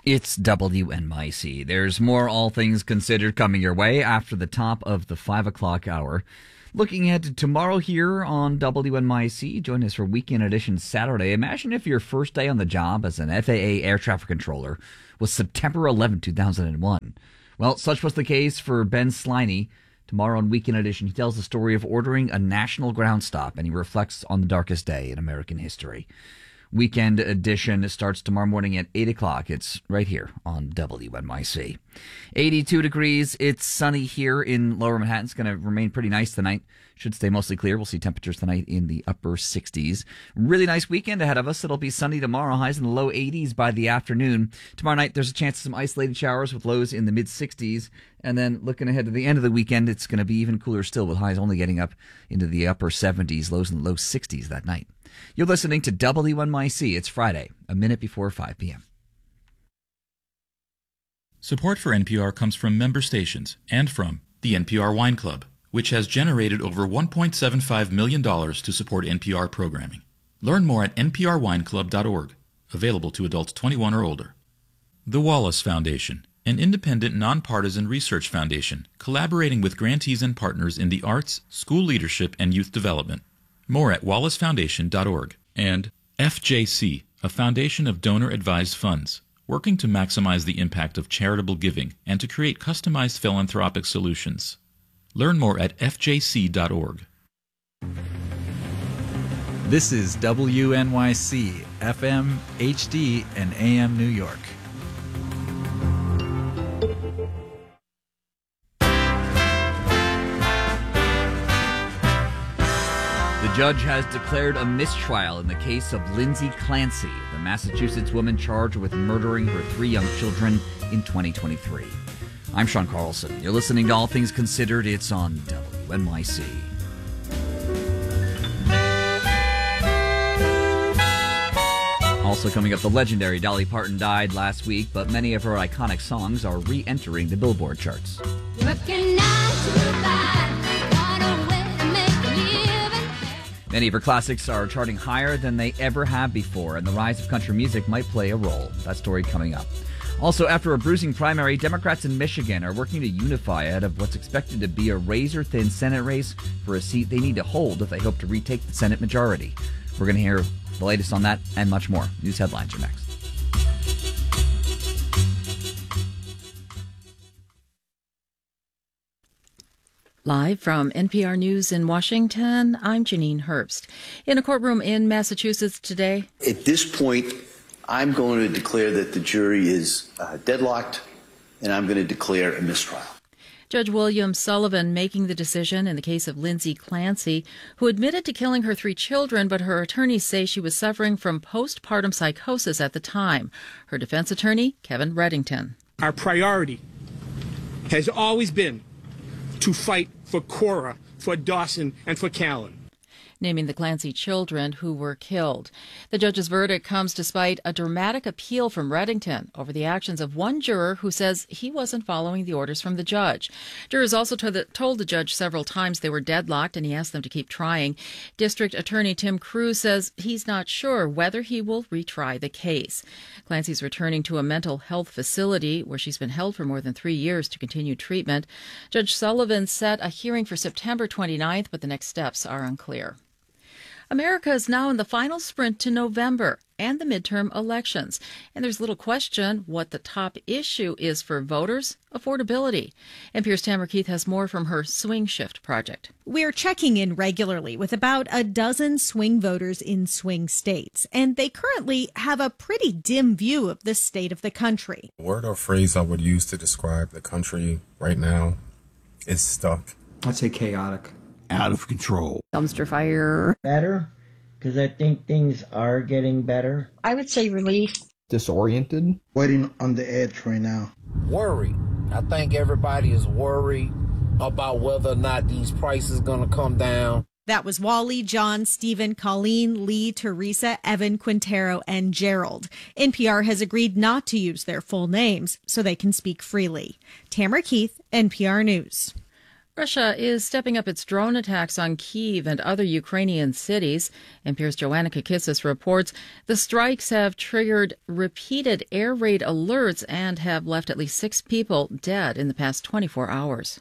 It's WNYC. There's more All Things Considered coming your way after the top of the 5 o'clock hour. Looking ahead to tomorrow here on WNYC. Join us for Weekend Edition Saturday. Imagine if your first day on the job as an FAA air traffic controller was September 11, 2001. Well, such was the case for Ben Sliney. Tomorrow on Weekend Edition, he tells the story of ordering a national ground stop, and he reflects on the darkest day in American history. Weekend Edition starts tomorrow morning at 8 o'clock. It's right here on WNYC. 82 degrees. It's sunny here in Lower Manhattan. It's going to remain pretty nice tonight. Should stay mostly clear. We'll see temperatures tonight in the upper 60s. Really nice weekend ahead of us. It'll be sunny tomorrow. Highs in the low 80s by the afternoon. Tomorrow night, there's a chance of some isolated showers with lows in the mid 60s. And then looking ahead to the end of the weekend, it's going to be even cooler still with highs only getting up into the upper 70s, lows in the low 60s that night. You're listening to WNYC. It's Friday, a minute before 5 p.m. Support for NPR comes from member stations and from the NPR Wine Club, which has generated over $1.75 million to support NPR programming. Learn more at nprwineclub.org, available to adults 21 or older. The Wallace Foundation, an independent, nonpartisan research foundation collaborating with grantees and partners in the arts, school leadership, and youth development. More at wallacefoundation.org. And FJC, a foundation of donor-advised funds, working to maximize the impact of charitable giving and to create customized philanthropic solutions. Learn more at fjc.org. This is WNYC, FM, HD, and AM New York. The judge has declared a mistrial in the case of Lindsay Clancy, the Massachusetts woman charged with murdering her 3 young children in 2023. I'm Sean Carlson. You're listening to All Things Considered. It's on WNYC. Also coming up, the legendary Dolly Parton died last week, but many of her iconic songs are re-entering the Billboard charts. Many of her classics are charting higher than they ever have before, and the rise of country music might play a role. That story coming up. Also, after a bruising primary, Democrats in Michigan are working to unify ahead of what's expected to be a razor-thin Senate race for a seat they need to hold if they hope to retake the Senate majority. We're going to hear the latest on that and much more. News headlines are next. Live from NPR News in Washington, I'm Janine Herbst. In a courtroom in Massachusetts today. At this point, I'm going to declare that the jury is deadlocked, and I'm going to declare a mistrial. Judge William Sullivan making the decision in the case of Lindsay Clancy, who admitted to killing her 3 children, but her attorneys say she was suffering from postpartum psychosis at the time. Her defense attorney, Kevin Reddington. Our priority has always been to fight for Cora, for Dawson, and for Callan. Naming the Clancy children who were killed. The judge's verdict comes despite a dramatic appeal from Reddington over the actions of one juror who says he wasn't following the orders from the judge. Jurors also told the judge several times they were deadlocked, and he asked them to keep trying. District Attorney Tim Cruz says he's not sure whether he will retry the case. Clancy's returning to a mental health facility where she's been held for more than 3 years to continue treatment. Judge Sullivan set a hearing for September 29th, but the next steps are unclear. America is now in the final sprint to November and the midterm elections. And there's little question what the top issue is for voters: affordability. NPR's Tamara Keith has more from her Swing Shift project. We're checking in regularly with about a dozen swing voters in swing states, and they currently have a pretty dim view of the state of the country. The word or phrase I would use to describe the country right now is stuck. I'd say chaotic. Out of control. Dumpster fire. Better, because I think things are getting better. I would say relief. Disoriented. Waiting on the edge right now. Worry. I think everybody is worried about whether or not these prices are going to come down. That was Wally, John, Stephen, Colleen, Lee, Teresa, Evan, Quintero, and Gerald. NPR has agreed not to use their full names so they can speak freely. Tamara Keith, NPR News. Russia is stepping up its drone attacks on Kyiv and other Ukrainian cities. NPR's Joanna Kakissis reports the strikes have triggered repeated air raid alerts and have left at least 6 people dead in the past 24 hours.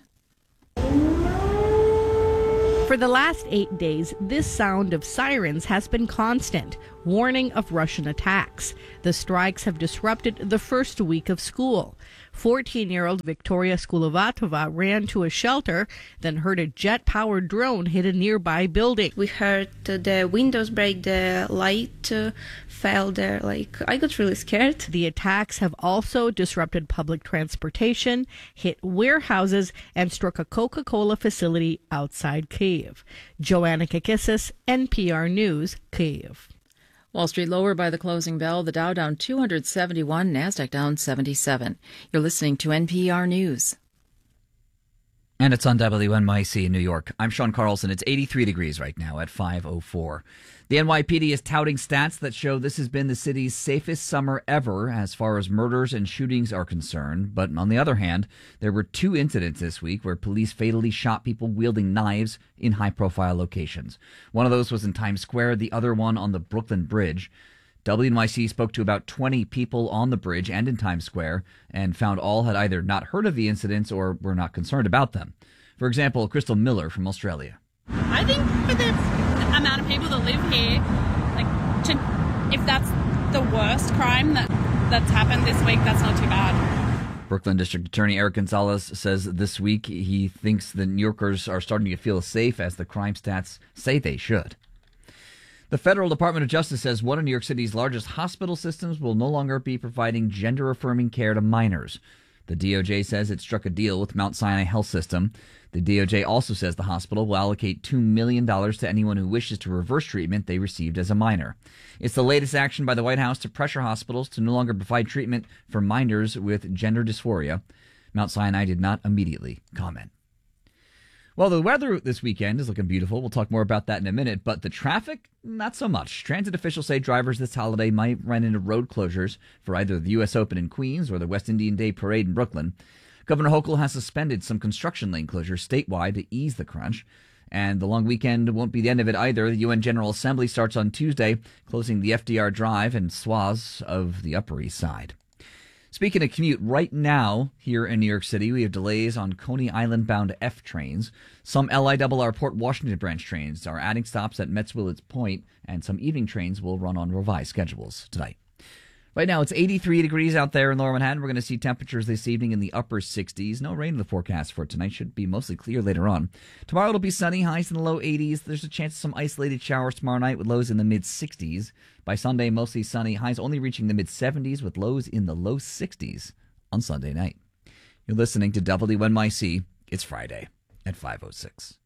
For the last 8 days, this sound of sirens has been constant, warning of Russian attacks. The strikes have disrupted the first week of school. 14-year-old Victoria Skulovatova ran to a shelter, then heard a jet-powered drone hit a nearby building. We heard the windows break, the light fell there. I got really scared. The attacks have also disrupted public transportation, hit warehouses, and struck a Coca-Cola facility outside Kyiv. Joanna Kakissis, NPR News, Kyiv. Wall Street lower by the closing bell. The Dow down 271, NASDAQ down 77. You're listening to NPR News. And it's on WNYC in New York. I'm Sean Carlson. It's 83 degrees right now at 5:04. The NYPD is touting stats that show this has been the city's safest summer ever as far as murders and shootings are concerned. But on the other hand, there were 2 incidents this week where police fatally shot people wielding knives in high-profile locations. One of those was in Times Square, the other one on the Brooklyn Bridge. WNYC spoke to about 20 people on the bridge and in Times Square and found all had either not heard of the incidents or were not concerned about them. For example, Crystal Miller from Australia. I think for the amount of people that live here, if that's the worst crime that's happened this week, that's not too bad. Brooklyn District Attorney Eric Gonzalez says this week he thinks the New Yorkers are starting to feel safe as the crime stats say they should. The Federal Department of Justice says one of New York City's largest hospital systems will no longer be providing gender-affirming care to minors. The DOJ says it struck a deal with Mount Sinai Health System. The DOJ also says the hospital will allocate $2 million to anyone who wishes to reverse treatment they received as a minor. It's the latest action by the White House to pressure hospitals to no longer provide treatment for minors with gender dysphoria. Mount Sinai did not immediately comment. Well, the weather this weekend is looking beautiful. We'll talk more about that in a minute, but the traffic, not so much. Transit officials say drivers this holiday might run into road closures for either the U.S. Open in Queens or the West Indian Day Parade in Brooklyn. Governor Hochul has suspended some construction lane closures statewide to ease the crunch. And the long weekend won't be the end of it either. The UN General Assembly starts on Tuesday, closing the FDR Drive and swaths of the Upper East Side. Speaking of commute, right now here in New York City, we have delays on Coney Island-bound F trains. Some LIRR Port Washington branch trains are adding stops at Metz Willets Point, and some evening trains will run on revised schedules tonight. Right now, it's 83 degrees out there in Lower Manhattan. We're going to see temperatures this evening in the upper 60s. No rain in the forecast for tonight. Should be mostly clear later on. Tomorrow it'll be sunny, highs in the low 80s. There's a chance of some isolated showers tomorrow night with lows in the mid-60s. By Sunday, mostly sunny, highs only reaching the mid-70s with lows in the low 60s on Sunday night. You're listening to WNYC. It's Friday at 5:06.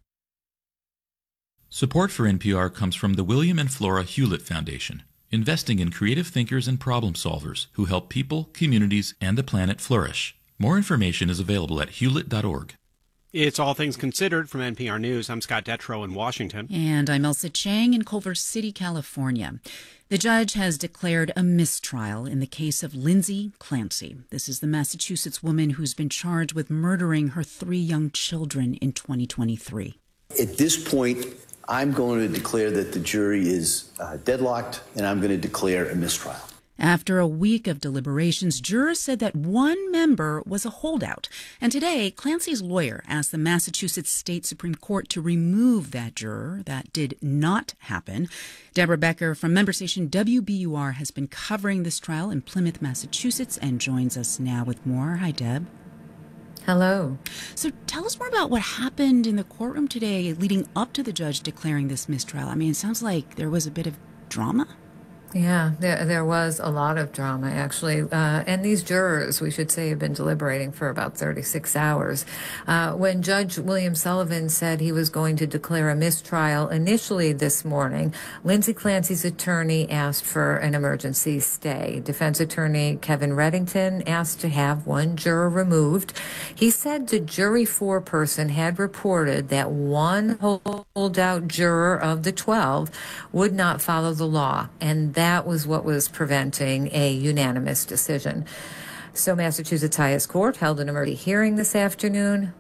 Support for NPR comes from the William and Flora Hewlett Foundation, investing in creative thinkers and problem solvers who help people, communities, and the planet flourish. More information is available at hewlett.org. It's All Things Considered from NPR News. I'm Scott Detrow in Washington. And I'm Elsa Chang in Culver City, California. The judge has declared a mistrial in the case of Lindsay Clancy. This is the Massachusetts woman who's been charged with murdering her 3 young children in 2023. At this point, I'm going to declare that the jury is deadlocked, and I'm going to declare a mistrial. After a week of deliberations, jurors said that one member was a holdout. And today, Clancy's lawyer asked the Massachusetts State Supreme Court to remove that juror. That did not happen. Deborah Becker from member station WBUR has been covering this trial in Plymouth, Massachusetts, and joins us now with more. Hi, Deb. Hello. So tell us more about what happened in the courtroom today leading up to the judge declaring this mistrial. I mean, it sounds like there was a bit of drama. Yeah, there was a lot of drama, actually. And these jurors, we should say, have been deliberating for about 36 hours. When Judge William Sullivan said he was going to declare a mistrial initially this morning, Lindsay Clancy's attorney asked for an emergency stay. Defense attorney Kevin Reddington asked to have one juror removed. He said the jury foreperson had reported that one holdout juror of the 12 would not follow the law, and that was what was preventing a unanimous decision. So Massachusetts highest court held an emergency hearing this afternoon, but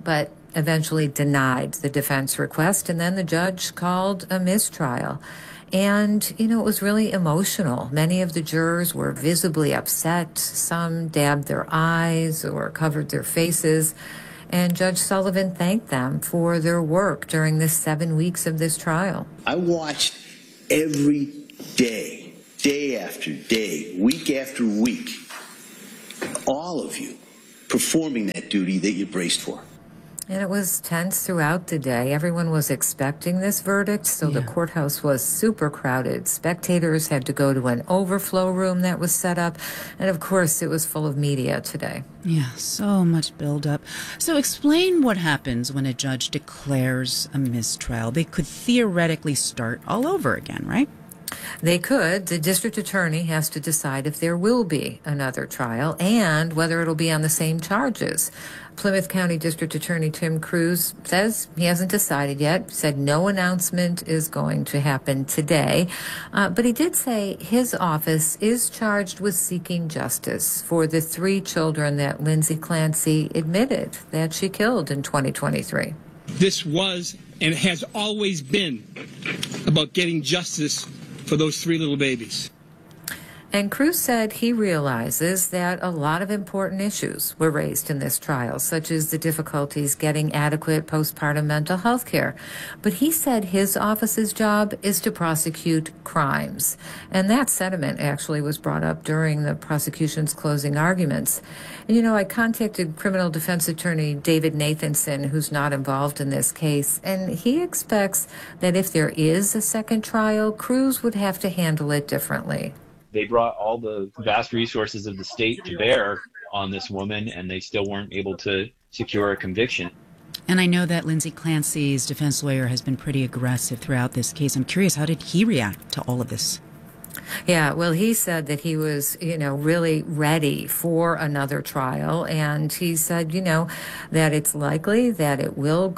eventually denied the defense request, and then the judge called a mistrial. And, it was really emotional. Many of the jurors were visibly upset. Some dabbed their eyes or covered their faces. And Judge Sullivan thanked them for their work during the 7 weeks of this trial. I watched every day, day after day, week after week, all of you performing that duty that you braced for. And it was tense throughout the day. Everyone was expecting this verdict, so the courthouse was super crowded. Spectators had to go to an overflow room that was set up. And of course, it was full of media today. Yeah, so much buildup. So explain what happens when a judge declares a mistrial. They could theoretically start all over again, right? They could. The district attorney has to decide if there will be another trial and whether it'll be on the same charges. Plymouth County District Attorney Tim Cruz says he hasn't decided yet, said no announcement is going to happen today. But he did say his office is charged with seeking justice for the 3 children that Lindsay Clancy admitted that she killed in 2023. This was and has always been about getting justice for those 3 little babies. And Cruz said he realizes that a lot of important issues were raised in this trial, such as the difficulties getting adequate postpartum mental health care. But he said his office's job is to prosecute crimes. And that sentiment actually was brought up during the prosecution's closing arguments. And, I contacted criminal defense attorney David Nathanson, who's not involved in this case, and he expects that if there is a second trial, Cruz would have to handle it differently. They brought all the vast resources of the state to bear on this woman, and they still weren't able to secure a conviction. And I know that Lindsay Clancy's defense lawyer has been pretty aggressive throughout this case. I'm curious, how did he react to all of this? Yeah, well, he said that he was, really ready for another trial. And he said, that it's likely that it will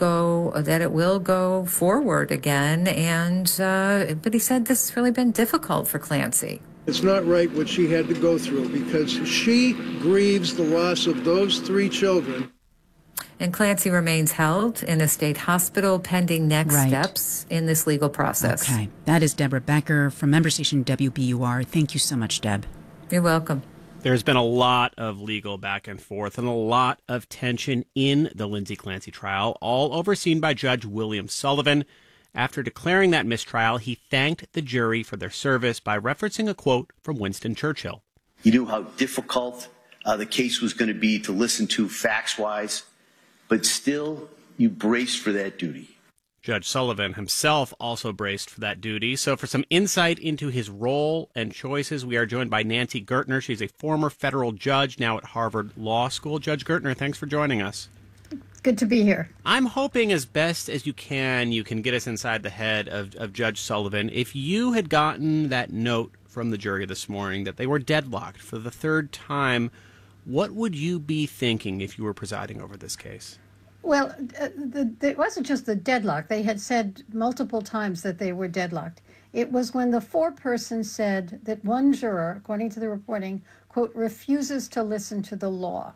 go forward again. But he said this has really been difficult for Clancy. It's not right what she had to go through because she grieves the loss of those 3 children. And Clancy remains held in a state hospital pending next steps in this legal process. Okay. That is Deborah Becker from member station WBUR. Thank you so much, Deb. You're welcome. There's been a lot of legal back and forth and a lot of tension in the Lindsay Clancy trial, all overseen by Judge William Sullivan. After declaring that mistrial, he thanked the jury for their service by referencing a quote from Winston Churchill. You knew how difficult the case was going to be to listen to facts-wise, but still you braced for that duty. Judge Sullivan himself also braced for that duty. So for some insight into his role and choices, we are joined by Nancy Gertner. She's a former federal judge, now at Harvard Law School. Judge Gertner, thanks for joining us. Good to be here. I'm hoping as best as you can get us inside the head of Judge Sullivan. If you had gotten that note from the jury this morning that they were deadlocked for the 3rd time, what would you be thinking if you were presiding over this case? Well, it wasn't just the deadlock. They had said multiple times that they were deadlocked. It was when the foreperson said that one juror, according to the reporting, quote, refuses to listen to the law.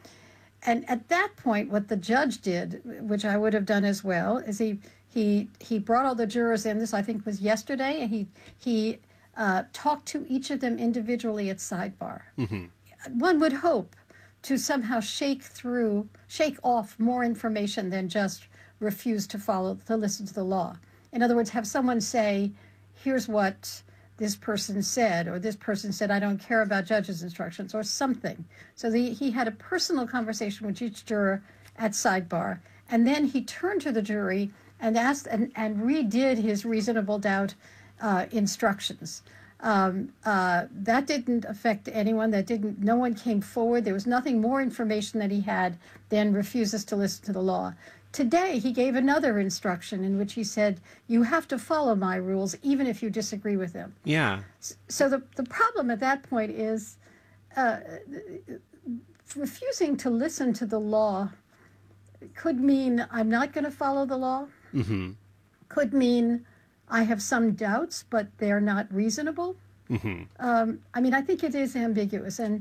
And at that point, what the judge did, which I would have done as well, is he brought all the jurors in. This, I think, was yesterday, and he talked to each of them individually at sidebar. Mm-hmm. One would hope to somehow shake off more information than just refuse to listen to the law. In other words, have someone say, here's what this person said, or this person said, I don't care about judge's instructions, or something. So he had a personal conversation with each juror at sidebar, and then he turned to the jury and asked and redid his reasonable doubt instructions. That didn't affect anyone. No one came forward. There was nothing more information that he had than refuses to listen to the law. Today, he gave another instruction in which he said, you have to follow my rules, even if you disagree with them. Yeah. So the problem at that point is refusing to listen to the law could mean I'm not going to follow the law. Mm-hmm. Could mean I have some doubts, but they're not reasonable. Mm-hmm. I think it is ambiguous. And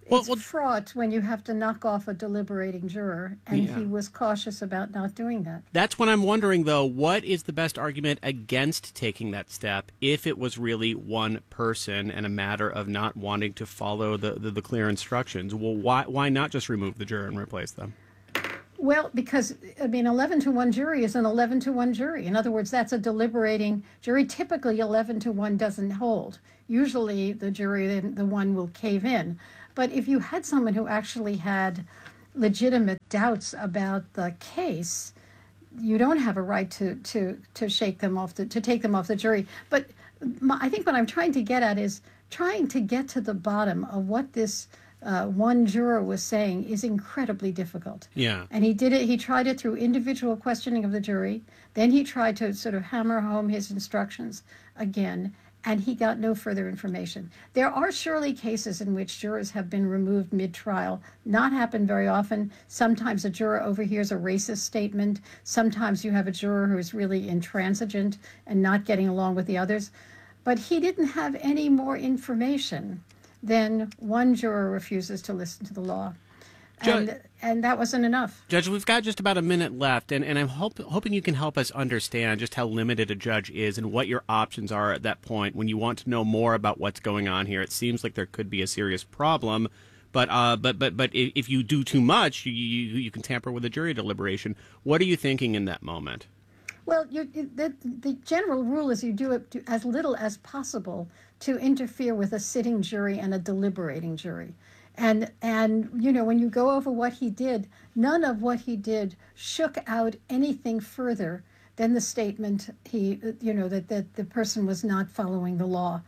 It's fraught when you have to knock off a deliberating juror, and Yeah. he was cautious about not doing that. That's when I'm wondering, though, what is the best argument against taking that step if it was really one person and a matter of not wanting to follow the clear instructions? Well, why not just remove the juror and replace them? Well, because, 11-1 jury is an 11-1 jury. In other words, that's a deliberating jury. Typically, 11-1 doesn't hold. Usually, the jury, the one will cave in. But if you had someone who actually had legitimate doubts about the case, you don't have a right to shake them off, to take them off the jury. But I think what I'm trying to get at is trying to get to the bottom of what this one juror was saying is incredibly difficult. Yeah. And he did it. He tried it through individual questioning of the jury. Then he tried to sort of hammer home his instructions again, and he got no further information. There are surely cases in which jurors have been removed mid-trial. Not happen very often. Sometimes a juror overhears a racist statement. Sometimes you have a juror who is really intransigent and not getting along with the others. But he didn't have any more information than one juror refuses to listen to the law. And that wasn't enough. Judge, we've got just about a minute left, and I'm hoping you can help us understand just how limited a judge is and what your options are at that point when you want to know more about what's going on here. It seems like there could be a serious problem, but if you do too much, you can tamper with the jury deliberation. What are you thinking in that moment? Well, the general rule is you do it as little as possible to interfere with a sitting jury and a deliberating jury. And when you go over what he did, none of what he did shook out anything further than the statement that the person was not following the law.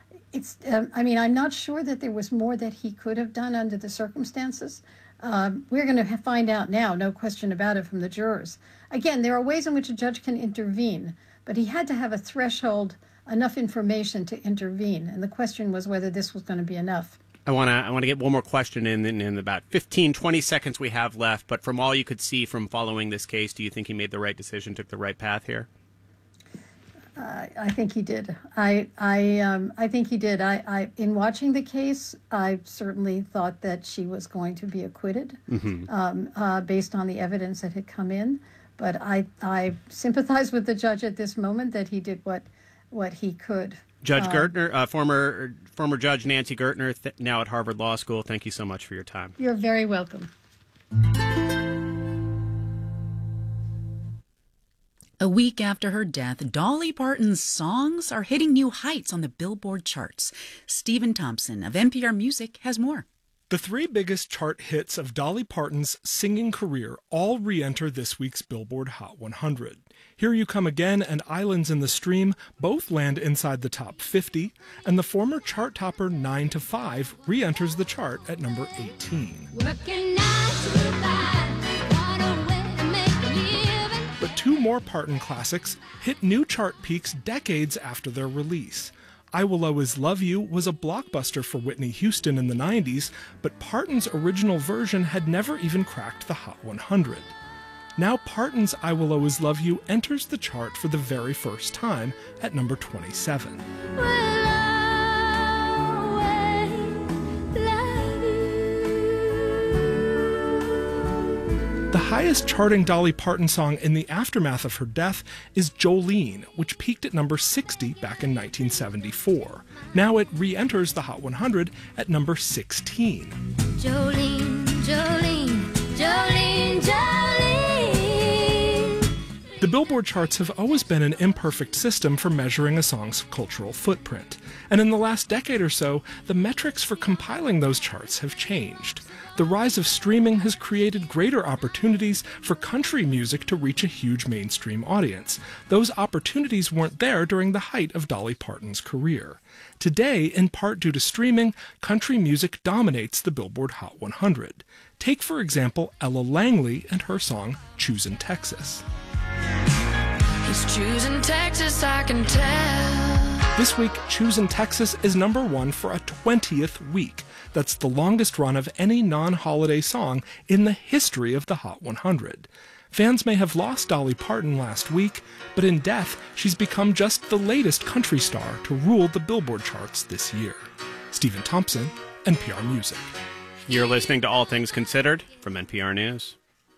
I'm not sure that there was more that he could have done under the circumstances. We're going to find out now, no question about it, from the jurors. Again, there are ways in which a judge can intervene, but he had to have a threshold, enough information to intervene. And the question was whether this was going to be enough. I want to get one more question in about 15, 20 seconds we have left. But from all you could see from following this case, do you think he made the right decision, took the right path here? I think he did. I think he did. In watching the case, I certainly thought that she was going to be acquitted based on the evidence that had come in. But I sympathize with the judge at this moment that he did what he could. Judge Gertner, former Judge Nancy Gertner, now at Harvard Law School, thank you so much for your time. You're very welcome. A week after her death, Dolly Parton's songs are hitting new heights on the Billboard charts. Stephen Thompson of NPR Music has more. The three biggest chart hits of Dolly Parton's singing career all re-enter this week's Billboard Hot 100. Here You Come Again and Islands in the Stream both land inside the top 50, and the former chart topper 9 to 5 re-enters the chart at number 18. But two more Parton classics hit new chart peaks decades after their release. I Will Always Love You was a blockbuster for Whitney Houston in the 90s, but Parton's original version had never even cracked the Hot 100. Now Parton's I Will Always Love You enters the chart for the very first time at number 27. The highest charting Dolly Parton song in the aftermath of her death is Jolene, which peaked at number 60 back in 1974. Now it re-enters the Hot 100 at number 16. Jolene, Jolene, Jolene, Jolene. The Billboard charts have always been an imperfect system for measuring a song's cultural footprint. And in the last decade or so, the metrics for compiling those charts have changed. The rise of streaming has created greater opportunities for country music to reach a huge mainstream audience. Those opportunities weren't there during the height of Dolly Parton's career. Today, in part due to streaming, country music dominates the Billboard Hot 100. Take, for example, Ella Langley and her song Choosin' Texas. He's choosing Texas, I can tell. This week, Choosin' Texas is number 1 for a 20th week. That's the longest run of any non-holiday song in the history of the Hot 100. Fans may have lost Dolly Parton last week, but in death, she's become just the latest country star to rule the Billboard charts this year. Stephen Thompson, NPR Music. You're listening to All Things Considered from NPR News.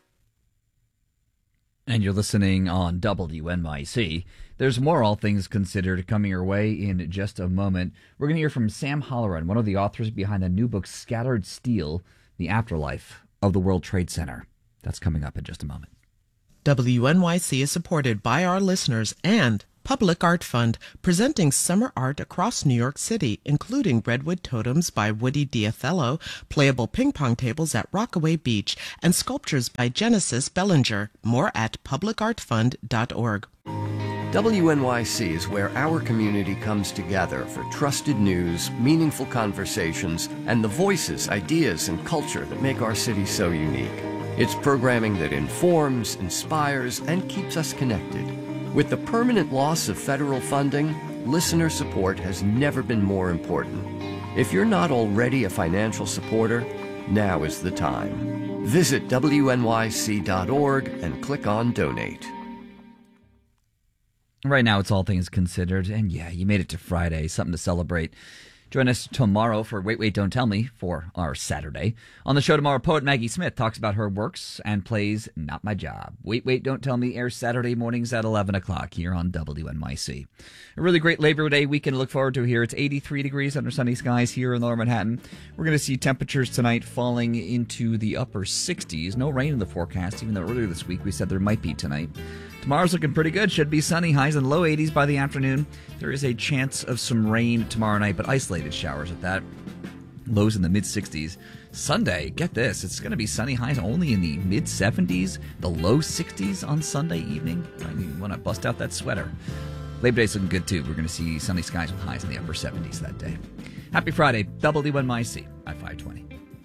And you're listening on WNYC. There's more All Things Considered coming your way in just a moment. We're going to hear from Sam Halloran, one of the authors behind the new book, Scattered Steel, The Afterlife of the World Trade Center. That's coming up in just a moment. WNYC is supported by our listeners and Public Art Fund, presenting summer art across New York City, including Redwood Totems by Woody Diothello, playable ping pong tables at Rockaway Beach, and sculptures by Genesis Bellinger. More at publicartfund.org. WNYC is where our community comes together for trusted news, meaningful conversations, and the voices, ideas, and culture that make our city so unique. It's programming that informs, inspires, and keeps us connected. With the permanent loss of federal funding, listener support has never been more important. If you're not already a financial supporter, now is the time. Visit WNYC.org and click on Donate. Right now, it's All Things Considered, and yeah, you made it to Friday, something to celebrate. Join us tomorrow for Wait, Wait, Don't Tell Me for our Saturday. On the show tomorrow, poet Maggie Smith talks about her works and plays Not My Job. Wait, Wait, Don't Tell Me airs Saturday mornings at 11 o'clock here on WNYC. A really great Labor Day weekend to look forward to here. It's 83 degrees under sunny skies here in Lower Manhattan. We're going to see temperatures tonight falling into the upper 60s. No rain in the forecast, even though earlier this week we said there might be tonight. Tomorrow's looking pretty good. Should be sunny, highs in low 80s by the afternoon. There is a chance of some rain tomorrow night, but isolated showers at that. Lows in the mid-60s. Sunday, get this, it's going to be sunny, highs only in the mid-70s, the low 60s on Sunday evening. You want to bust out that sweater. Labor Day's looking good, too. We're going to see sunny skies with highs in the upper 70s that day. Happy Friday, WNYC at 520.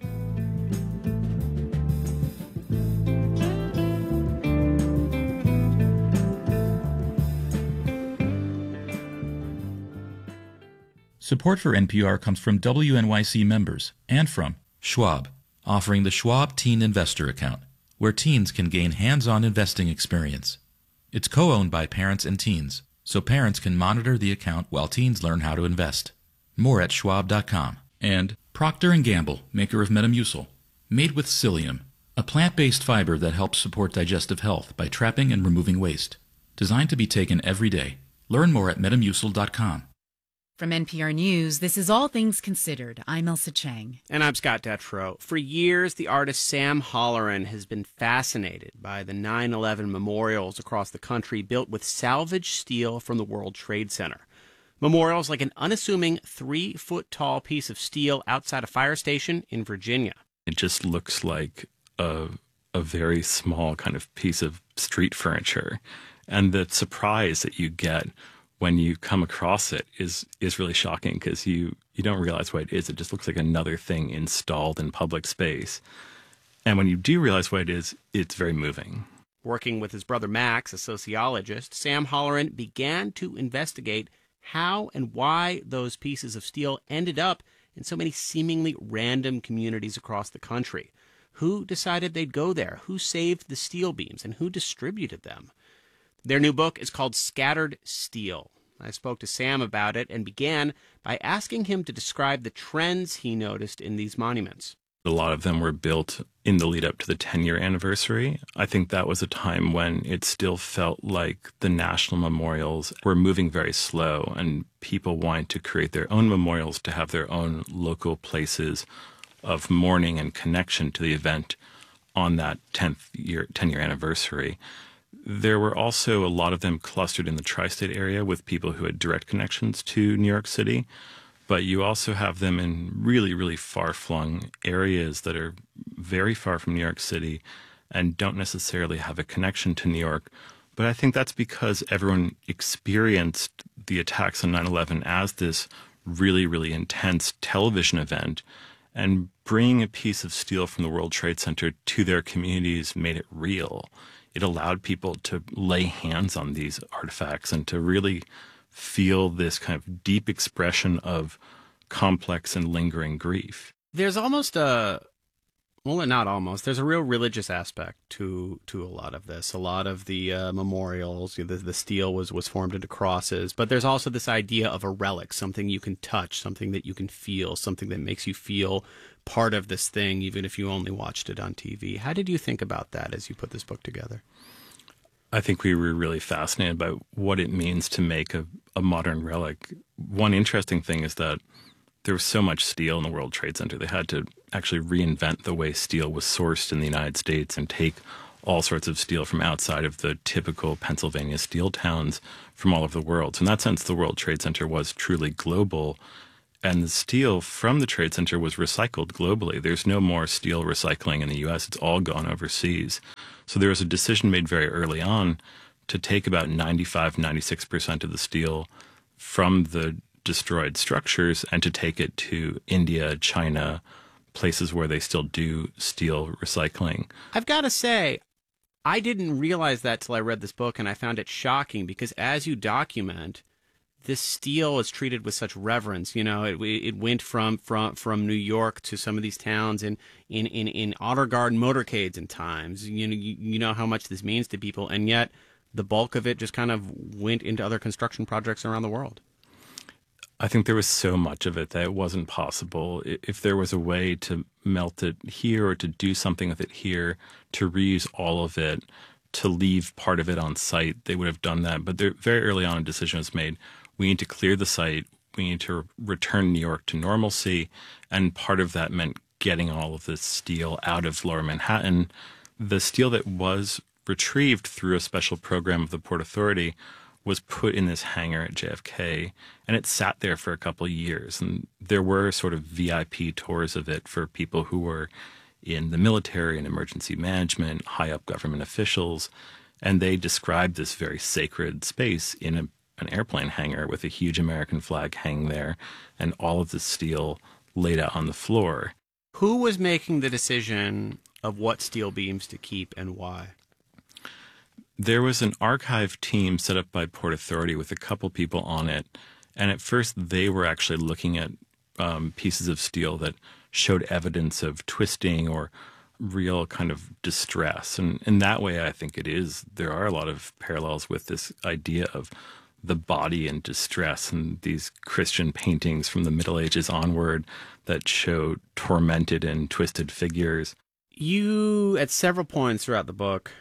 Support for NPR comes from WNYC members and from Schwab, offering the Schwab Teen Investor Account, where teens can gain hands-on investing experience. It's co-owned by parents and teens, so parents can monitor the account while teens learn how to invest. More at schwab.com. And Procter & Gamble, maker of Metamucil, made with psyllium, a plant-based fiber that helps support digestive health by trapping and removing waste. Designed to be taken every day. Learn more at metamucil.com. From NPR News, this is All Things Considered. I'm Elsa Chang. And I'm Scott Detrow. For years, the artist Sam Halloran has been fascinated by the 9/11 memorials across the country built with salvaged steel from the World Trade Center. Memorials like an unassuming 3-foot-tall piece of steel outside a fire station in Virginia. It just looks like a very small kind of piece of street furniture. And the surprise that you get when you come across it is really shocking because you don't realize what it is. It just looks like another thing installed in public space. And when you do realize what it is, it's very moving. Working with his brother Max, a sociologist, Sam Halloran began to investigate how and why those pieces of steel ended up in so many seemingly random communities across the country. Who decided they'd go there? Who saved the steel beams? And who distributed them? Their new book is called Scattered Steel. I spoke to Sam about it and began by asking him to describe the trends he noticed in these monuments. A lot of them were built in the lead up to the 10-year anniversary. I think that was a time when it still felt like the national memorials were moving very slow and people wanted to create their own memorials to have their own local places of mourning and connection to the event on that 10-year anniversary. There were also a lot of them clustered in the tri-state area with people who had direct connections to New York City. But you also have them in really, really far-flung areas that are very far from New York City and don't necessarily have a connection to New York. But I think that's because everyone experienced the attacks on 9/11 as this really, really intense television event. And bringing a piece of steel from the World Trade Center to their communities made it real. It allowed people to lay hands on these artifacts and to really feel this kind of deep expression of complex and lingering grief. There's almost a Well, not almost. There's a real religious aspect to a lot of this. A lot of the memorials, the steel was formed into crosses, but there's also this idea of a relic, something you can touch, something that you can feel, something that makes you feel part of this thing, even if you only watched it on TV. How did you think about that as you put this book together? I think we were really fascinated by what it means to make a modern relic. One interesting thing is that there was so much steel in the World Trade Center. They had to actually reinvent the way steel was sourced in the United States and take all sorts of steel from outside of the typical Pennsylvania steel towns from all over the world. So in that sense, the World Trade Center was truly global. And the steel from the Trade Center was recycled globally. There's no more steel recycling in the U.S. It's all gone overseas. So there was a decision made very early on to take about 96% of the steel from the destroyed structures and to take it to India, China, places where they still do steel recycling. I've got to say, I didn't realize that till I read this book, and I found it shocking because as you document, this steel is treated with such reverence. You know, it went from New York to some of these towns in Otter Garden motorcades in times. You know how much this means to people, and yet the bulk of it just kind of went into other construction projects around the world. I think there was so much of it that it wasn't possible. If there was a way to melt it here or to do something with it here, to reuse all of it, to leave part of it on site, they would have done that. But very early on, a decision was made. We need to clear the site. We need to return New York to normalcy. And part of that meant getting all of this steel out of Lower Manhattan. The steel that was retrieved through a special program of the Port Authority was put in this hangar at JFK, and it sat there for a couple of years. And there were sort of VIP tours of it for people who were in the military and emergency management, high up government officials, and they described this very sacred space in an airplane hangar with a huge American flag hanging there and all of the steel laid out on the floor. Who was making the decision of what steel beams to keep and why? There was an archive team set up by Port Authority with a couple people on it. And at first they were actually looking at pieces of steel that showed evidence of twisting or real kind of distress. And in that way, I think there are a lot of parallels with this idea of the body in distress and these Christian paintings from the Middle Ages onward that show tormented and twisted figures. You, at several points throughout the book,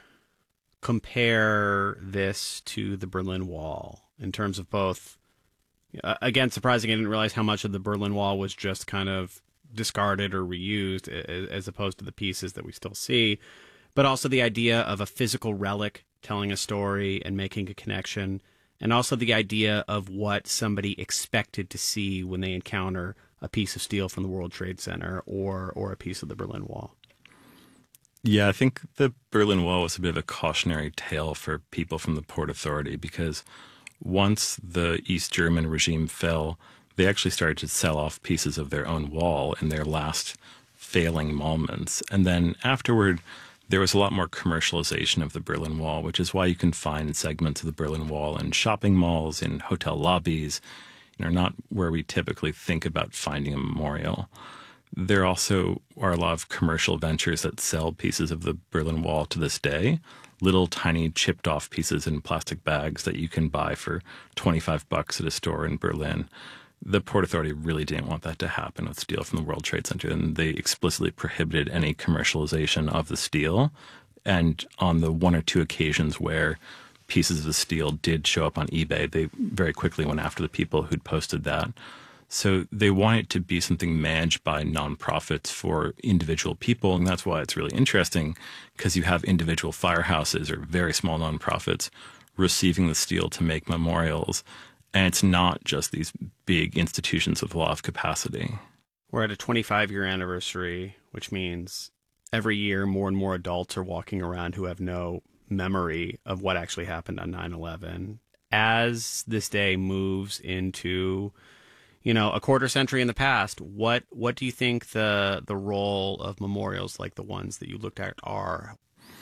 compare this to the Berlin Wall in terms of both, again, surprising, I didn't realize how much of the Berlin Wall was just kind of discarded or reused as opposed to the pieces that we still see, but also the idea of a physical relic telling a story and making a connection, and also the idea of what somebody expected to see when they encounter a piece of steel from the World Trade Center or a piece of the Berlin Wall. Yeah, I think the Berlin Wall was a bit of a cautionary tale for people from the Port Authority because once the East German regime fell, they actually started to sell off pieces of their own wall in their last failing moments. And then afterward, there was a lot more commercialization of the Berlin Wall, which is why you can find segments of the Berlin Wall in shopping malls, in hotel lobbies, not where we typically think about finding a memorial. There also are a lot of commercial ventures that sell pieces of the Berlin Wall to this day, little tiny chipped off pieces in plastic bags that you can buy for $25 at a store in Berlin. The Port Authority really didn't want that to happen with steel from the World Trade Center, and they explicitly prohibited any commercialization of the steel. And on the one or two occasions where pieces of the steel did show up on eBay, they very quickly went after the people who'd posted that. So they want it to be something managed by nonprofits for individual people. And that's why it's really interesting, because you have individual firehouses or very small nonprofits receiving the steel to make memorials. And it's not just these big institutions with a lot of capacity. We're at a 25-year anniversary, which means every year more and more adults are walking around who have no memory of what actually happened on 9/11. As this day moves into a quarter century in the past, what do you think the role of memorials like the ones that you looked at are?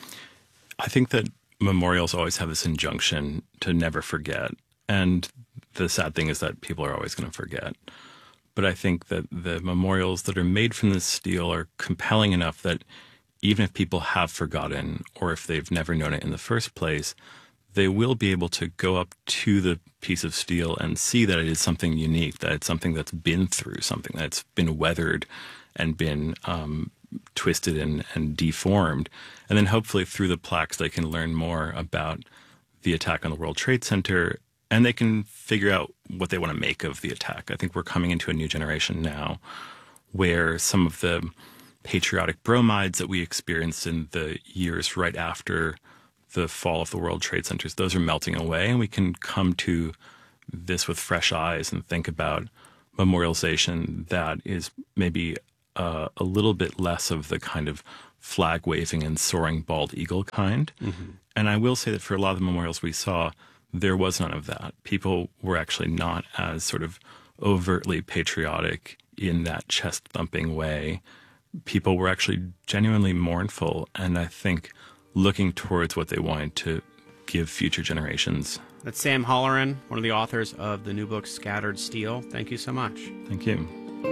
I think that memorials always have this injunction to never forget. And the sad thing is that people are always going to forget. But I think that the memorials that are made from this steel are compelling enough that even if people have forgotten or if they've never known it in the first place, they will be able to go up to the piece of steel and see that it is something unique, that it's something that's been through, something that's been weathered and been twisted and deformed. And then hopefully through the plaques, they can learn more about the attack on the World Trade Center, and they can figure out what they want to make of the attack. I think we're coming into a new generation now where some of the patriotic bromides that we experienced in the years right after the fall of the World Trade Centers, those are melting away, and we can come to this with fresh eyes and think about memorialization that is maybe a little bit less of the kind of flag-waving and soaring bald eagle kind. Mm-hmm. And I will say that for a lot of the memorials we saw, there was none of that. People were actually not as sort of overtly patriotic in that chest-thumping way. People were actually genuinely mournful, and I think looking towards what they wanted to give future generations. That's Sam Holleran, one of the authors of the new book, Scattered Steel. Thank you so much. Thank you.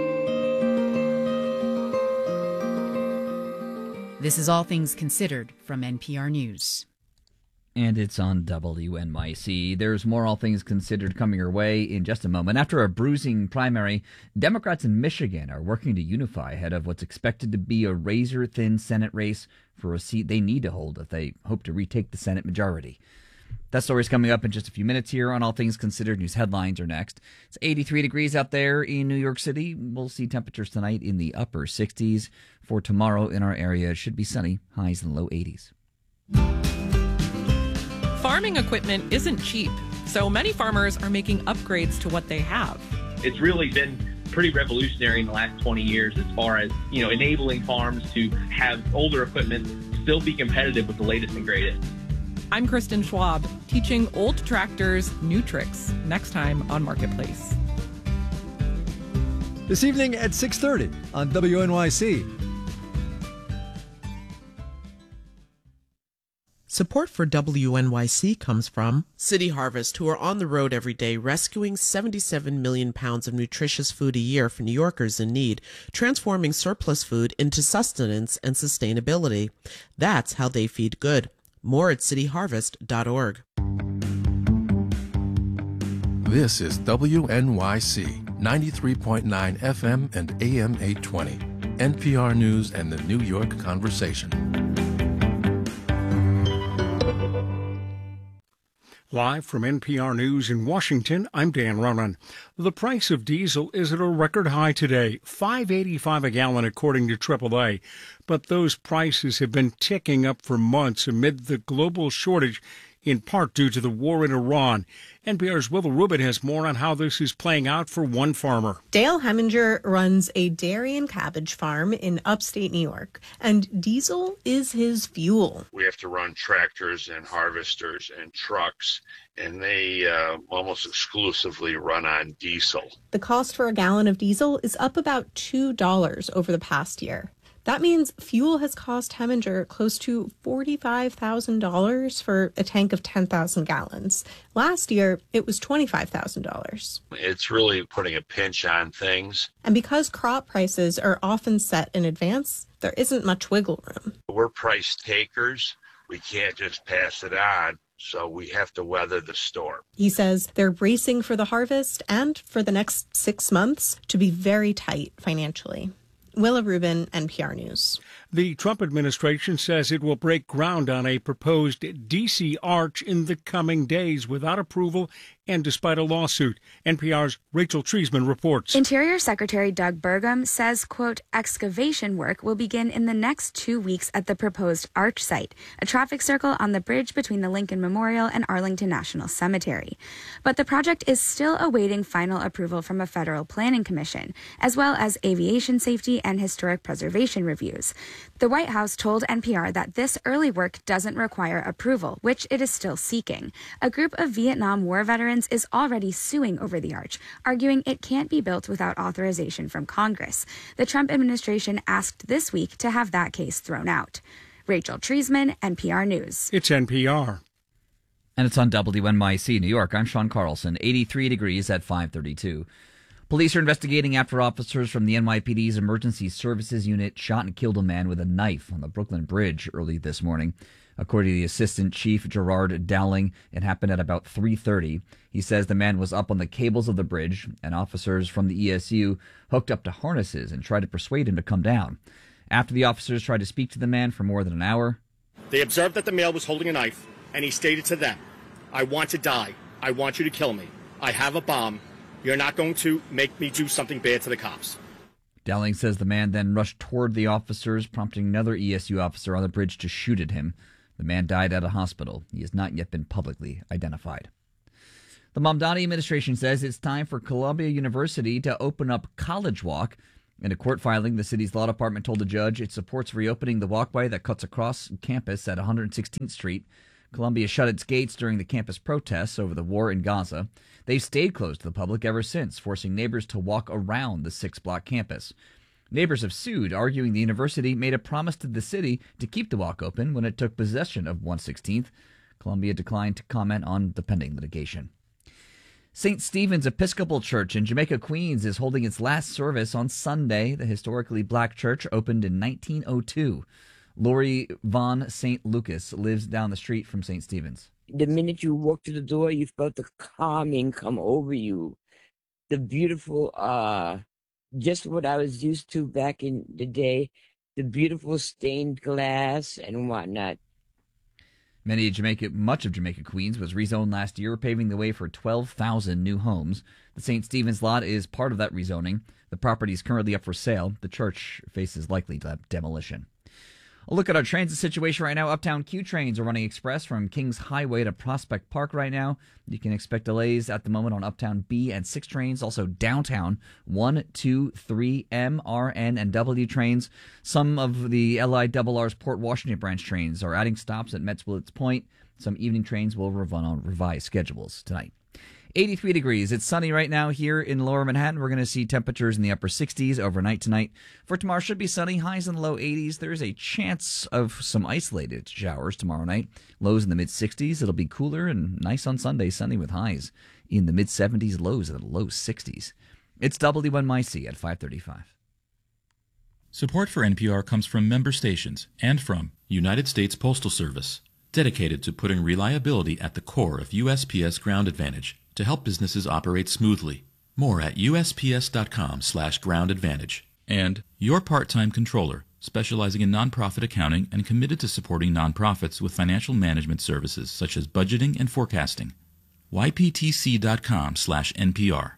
This is All Things Considered from NPR News. And it's on WNYC. There's more All Things Considered coming your way in just a moment. After a bruising primary, Democrats in Michigan are working to unify ahead of what's expected to be a razor-thin Senate race for a seat they need to hold if they hope to retake the Senate majority. That story's coming up in just a few minutes here on All Things Considered. News headlines are next. It's 83 degrees out there in New York City. We'll see temperatures tonight in the upper 60s. For tomorrow in our area, it should be sunny, highs in the low 80s. Farming equipment isn't cheap, so many farmers are making upgrades to what they have. It's really been pretty revolutionary in the last 20 years as far as, enabling farms to have older equipment still be competitive with the latest and greatest. I'm Kristen Schwab, teaching old tractors new tricks next time on Marketplace. This evening at 6:30 on WNYC. Support for WNYC comes from City Harvest, who are on the road every day rescuing 77 million pounds of nutritious food a year for New Yorkers in need, transforming surplus food into sustenance and sustainability. That's how they feed good. More at cityharvest.org. This is WNYC 93.9 FM and AM 820, NPR News and the New York Conversation. Live from NPR News in Washington, I'm Dan Ronan. The price of diesel is at a record high today, $5.85 a gallon according to AAA. But those prices have been ticking up for months amid the global shortage, in part due to the war in Iran. NPR's Willa Rubin has more on how this is playing out for one farmer. Dale Heminger runs a dairy and cabbage farm in upstate New York, and diesel is his fuel. We have to run tractors and harvesters and trucks, and they almost exclusively run on diesel. The cost for a gallon of diesel is up about $2 over the past year. That means fuel has cost Heminger close to $45,000 for a tank of 10,000 gallons. Last year, it was $25,000. It's really putting a pinch on things. And because crop prices are often set in advance, there isn't much wiggle room. We're price takers. We can't just pass it on, so we have to weather the storm. He says they're bracing for the harvest and for the next 6 months to be very tight financially. Willa Rubin, NPR News. The Trump administration says it will break ground on a proposed D.C. arch in the coming days without approval and despite a lawsuit. NPR's Rachel Treisman reports. Interior Secretary Doug Burgum says, quote, excavation work will begin in the next 2 weeks at the proposed arch site, a traffic circle on the bridge between the Lincoln Memorial and Arlington National Cemetery. But the project is still awaiting final approval from a federal planning commission, as well as aviation safety and historic preservation reviews. The White House told NPR that this early work doesn't require approval, which it is still seeking. A group of Vietnam War veterans is already suing over the arch, arguing it can't be built without authorization from Congress. The Trump administration asked this week to have that case thrown out. Rachel Treisman, NPR News. It's NPR. And it's on WNYC New York. I'm Sean Carlson. 83 degrees at 5:32. Police are investigating after officers from the NYPD's Emergency Services Unit shot and killed a man with a knife on the Brooklyn Bridge early this morning. According to the Assistant Chief Gerard Dowling, it happened at about 3:30. He says the man was up on the cables of the bridge, and officers from the ESU hooked up to harnesses and tried to persuade him to come down. After the officers tried to speak to the man for more than an hour, they observed that the male was holding a knife, and he stated to them, "I want to die. I want you to kill me. I have a bomb. You're not going to make me do something bad to the cops." Dowling says the man then rushed toward the officers, prompting another ESU officer on the bridge to shoot at him. The man died at a hospital. He has not yet been publicly identified. The Mamdani administration says it's time for Columbia University to open up College Walk. In a court filing, the city's law department told the judge it supports reopening the walkway that cuts across campus at 116th Street. Columbia shut its gates during the campus protests over the war in Gaza. They've stayed closed to the public ever since, forcing neighbors to walk around the 6-block campus. Neighbors have sued, arguing the university made a promise to the city to keep the walk open when it took possession of 116th. Columbia declined to comment on the pending litigation. St. Stephen's Episcopal Church in Jamaica, Queens is holding its last service on Sunday. The historically black church opened in 1902. Lori Von St. Lucas lives down the street from St. Stephen's. The minute you walk through the door, you felt the calming come over you. The beautiful, just what I was used to back in the day, the beautiful stained glass and whatnot. Much of Jamaica, Queens was rezoned last year, paving the way for 12,000 new homes. The St. Stephen's lot is part of that rezoning. The property is currently up for sale. The church faces likely demolition. A look at our transit situation right now. Uptown Q trains are running express from Kings Highway to Prospect Park right now. You can expect delays at the moment on Uptown B and 6 trains. Also downtown 1, 2, 3, M, R, N, and W trains. Some of the LIRR's Port Washington branch trains are adding stops at Metz Willets Point. Some evening trains will run on revised schedules tonight. 83 degrees. It's sunny right now here in Lower Manhattan. We're going to see temperatures in the upper 60s overnight tonight. For tomorrow, should be sunny. Highs in the low 80s. There is a chance of some isolated showers tomorrow night. Lows in the mid-60s. It'll be cooler and nice on Sunday. Sunny with highs in the mid-70s. Lows in the low 60s. It's WNYC at 5:35. Support for NPR comes from member stations and from United States Postal Service, dedicated to putting reliability at the core of USPS Ground Advantage to help businesses operate smoothly. More at usps.com/Ground Advantage. And your part-time controller, specializing in nonprofit accounting and committed to supporting nonprofits with financial management services such as budgeting and forecasting. yptc.com/NPR.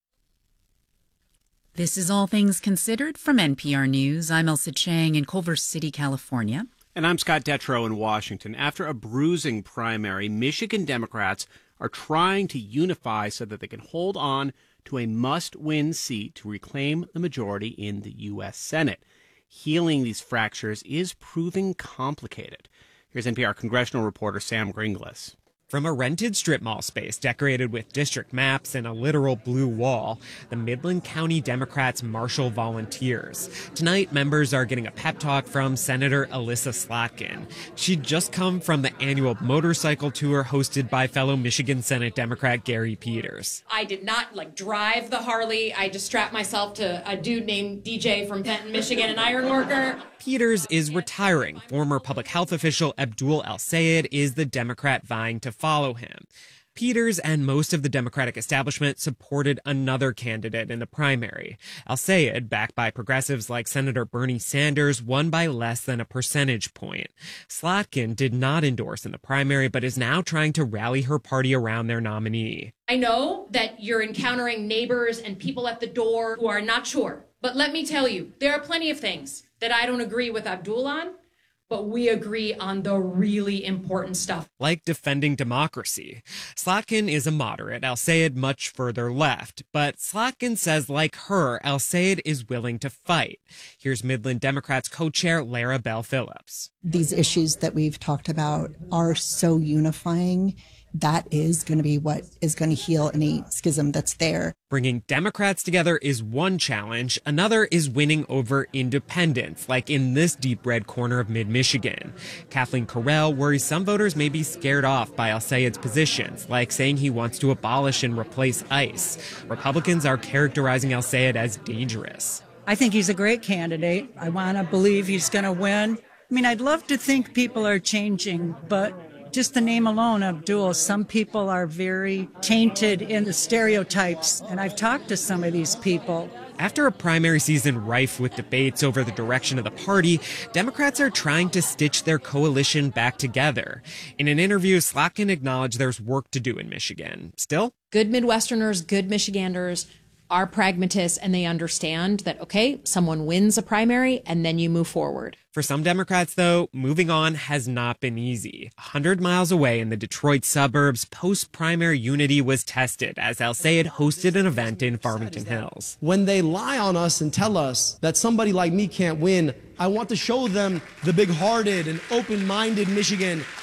This is All Things Considered from NPR News. I'm Elsa Chang in Culver City, California. And I'm Scott Detrow in Washington. After a bruising primary, Michigan Democrats are trying to unify so that they can hold on to a must-win seat to reclaim the majority in the U.S. Senate. Healing these fractures is proving complicated. Here's NPR congressional reporter Sam Gringlas. From a rented strip mall space decorated with district maps and a literal blue wall, the Midland County Democrats marshal volunteers. Tonight, members are getting a pep talk from Senator Alyssa Slotkin. She'd just come from the annual motorcycle tour hosted by fellow Michigan Senate Democrat Gary Peters. I did not drive the Harley. I just strapped myself to a dude named DJ from Benton, Michigan, an iron worker. Peters is retiring. Former public health official Abdul El-Sayed is the Democrat vying to follow him. Peters and most of the Democratic establishment supported another candidate in the primary. El-Sayed, backed by progressives like Senator Bernie Sanders, won by less than a percentage point. Slotkin did not endorse in the primary, but is now trying to rally her party around their nominee. I know that you're encountering neighbors and people at the door who are not sure. But let me tell you, there are plenty of things that I don't agree with Abdul on, but we agree on the really important stuff. Like defending democracy. Slotkin is a moderate, El-Sayed much further left. But Slotkin says, like her, El-Sayed is willing to fight. Here's Midland Democrats co-chair Lara Bell Phillips. These issues that we've talked about are so unifying that is going to be what is going to heal any schism that's there. Bringing Democrats together is one challenge. Another is winning over independents, like in this deep red corner of mid-Michigan. Kathleen Carell worries some voters may be scared off by Al-Sayed's positions, like saying he wants to abolish and replace ICE. Republicans are characterizing Al-Sayed as dangerous. I think he's a great candidate. I want to believe he's going to win. I mean, I'd love to think people are changing, but just the name alone, Abdul, some people are very tainted in the stereotypes, and I've talked to some of these people. After a primary season rife with debates over the direction of the party, Democrats are trying to stitch their coalition back together. In an interview, Slotkin acknowledged there's work to do in Michigan. Still, good Midwesterners, good Michiganders are pragmatists, and they understand that, okay, someone wins a primary and then you move forward. For some Democrats, though, moving on has not been easy. 100 miles away in the Detroit suburbs, post-primary unity was tested as Al-Sayed hosted an event in Farmington Hills. When they lie on us and tell us that somebody like me can't win, I want to show them the big-hearted and open-minded Michigan